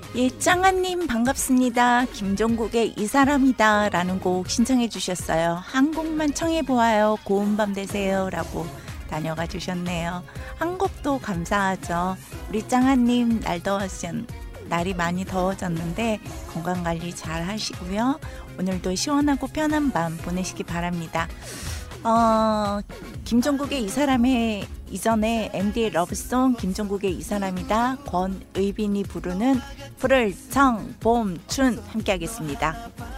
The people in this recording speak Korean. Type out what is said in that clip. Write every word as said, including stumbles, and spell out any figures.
예, 짱아님 반갑습니다. 김종국의 이 사람이다 라는 곡 신청해 주셨어요. 한 곡만 청해 보아요. 고운 밤 되세요 라고 다녀가 주셨네요. 한 곡도 감사하죠. 우리 짱아님 날 더웠, 날이 많이 더워졌는데 건강관리 잘 하시고요. 오늘도 시원하고 편한 밤 보내시기 바랍니다. 어, 김종국의 이 사람의 이전에 엠디의 러브송 김종국의 이 사람이다 권의빈이 부르는 푸를 청 봄 춘 함께 하겠습니다.